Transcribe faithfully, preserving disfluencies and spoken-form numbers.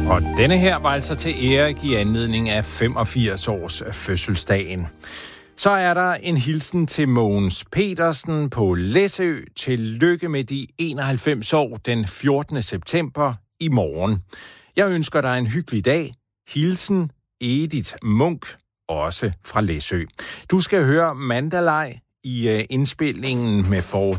Og denne her var altså til Erik i anledning af femogfirs års fødselsdagen. Så er der en hilsen til Mogens Petersen på Læsø. Tillykke med de enoghalvfems år den fjortende september i morgen. Jeg ønsker dig en hyggelig dag. Hilsen Edith Munk, også fra Læsø. Du skal høre Mandalay i indspilningen med for